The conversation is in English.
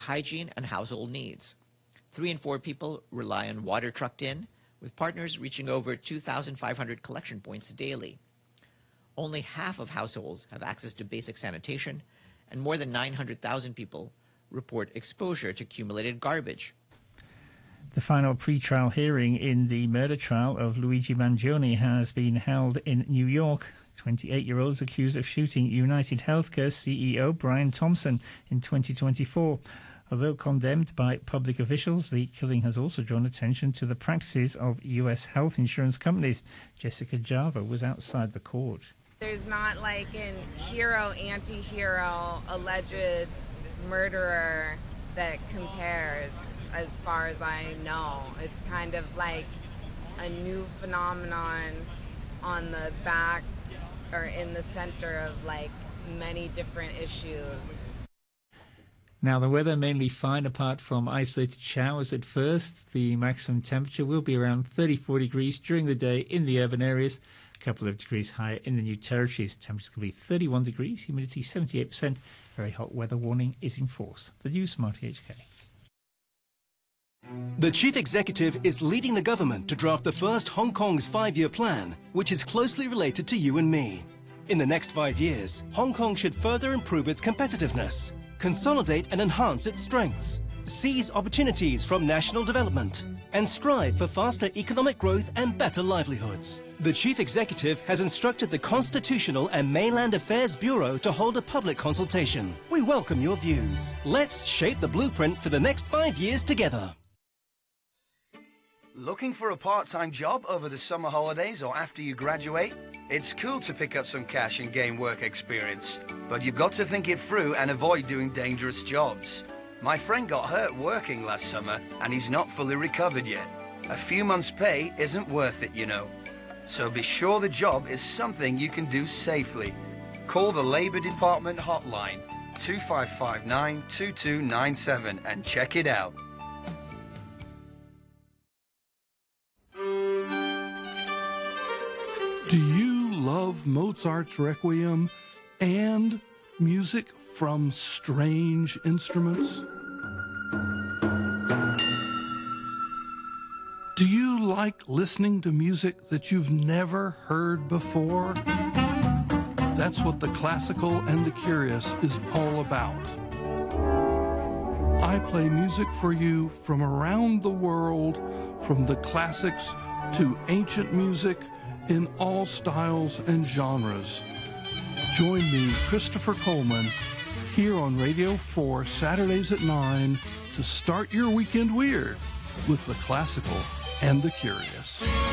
hygiene and household needs. 3 in 4 people rely on water trucked in, with partners reaching over 2,500 collection points daily. Only half of households have access to basic sanitation, and more than 900,000 people report exposure to accumulated garbage. The final pre-trial hearing in the murder trial of Luigi Mangione has been held in New York. 28-year-old is accused of shooting United Healthcare CEO Brian Thompson in 2024. Although condemned by public officials, the killing has also drawn attention to the practices of U.S. health insurance companies. Jessica Java was outside the court. There's not like an hero, anti-hero, alleged murderer that compares, as far as I know. It's kind of like a new phenomenon on the back or in the center of like many different issues. Now, the weather mainly fine apart from isolated showers at first. The maximum temperature will be around 34 degrees during the day in the urban areas, a couple of degrees higher in the New Territories. Temperatures could be 31 degrees, humidity 78%. Very hot weather warning is in force. The news from RTHK. The chief executive is leading the government to draft the first Hong Kong's 5-year plan, which is closely related to you and me. In the next 5 years, Hong Kong should further improve its competitiveness, consolidate and enhance its strengths, seize opportunities from national development, and strive for faster economic growth and better livelihoods. The Chief Executive has instructed the Constitutional and Mainland Affairs Bureau to hold a public consultation. We welcome your views. Let's shape the blueprint for the next 5 years together. Looking for a part-time job over the summer holidays or after you graduate? It's cool to pick up some cash and gain work experience, but you've got to think it through and avoid doing dangerous jobs. My friend got hurt working last summer and he's not fully recovered yet. A few months' pay isn't worth it, you know. So be sure the job is something you can do safely. Call the Labour Department hotline 2559-2297 and check it out. Do you love Mozart's Requiem and music from strange instruments? Do you like listening to music that you've never heard before? That's what the Classical and the Curious is all about. I play music for you from around the world, from the classics to ancient music, in all styles and genres. Join me, Christopher Coleman, here on Radio 4, Saturdays at 9, to start your weekend weird with the Classical and the Curious.